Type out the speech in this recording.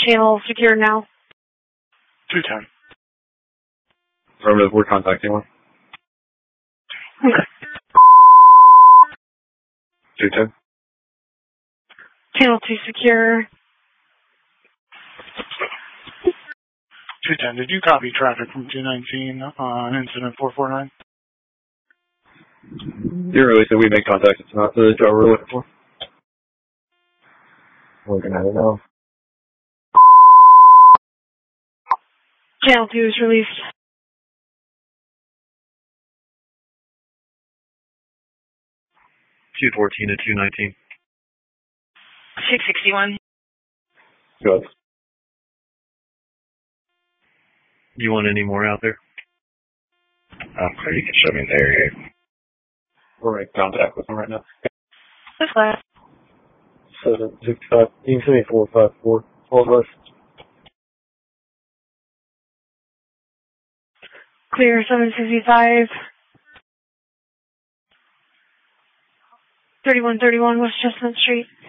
Channel secure now. 210. Affirmative, we're contacting one. Okay. 210. Channel 2 secure. 210, did you copy traffic from 219 on incident 449? You're really said we make contact. It's not the job we're looking for. Looking at it now. Channel 2 is released. 214 to 219. 661. Good. You want any more out there? Okay, you can show me the area. We're making contact with them right now. That's last. 765. You can send me 454. All of us. Clear 765. 3131 West Chestnut Street.